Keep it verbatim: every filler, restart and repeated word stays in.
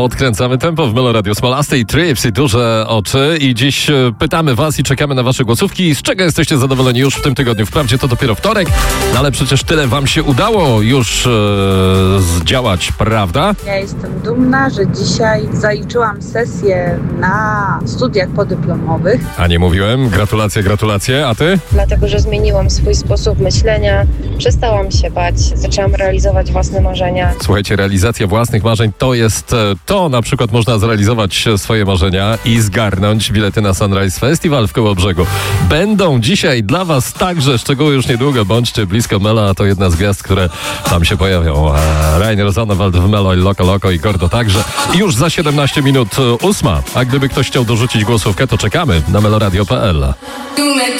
Odkręcamy tempo w Melo Radio. Smolasty i Trips i duże oczy. I dziś pytamy was i czekamy na wasze głosówki. Z czego jesteście zadowoleni już w tym tygodniu? Wprawdzie to dopiero wtorek, no ale przecież tyle wam się udało już e, zdziałać, prawda? Ja jestem dumna, że dzisiaj zaliczyłam sesję na studiach podyplomowych. A nie mówiłem? Gratulacje, gratulacje. A ty? Dlatego, że zmieniłam swój sposób myślenia, przestałam się bać, zaczęłam realizować własne marzenia. Słuchajcie, realizacja własnych marzeń to jest to, na przykład można zrealizować swoje marzenia i zgarnąć bilety na Sunrise Festival w Kołobrzegu. Będą dzisiaj dla was także, szczegóły już niedługo, bądźcie blisko Mela, a to jedna z gwiazd, które tam się pojawią. Rainer Zonnewald w Melo i Loco Loco i Gordo także. I już za siedemnaście minut ósma, a gdyby ktoś chciał dorzucić głosówkę, to czekamy na meloradio kropka p l.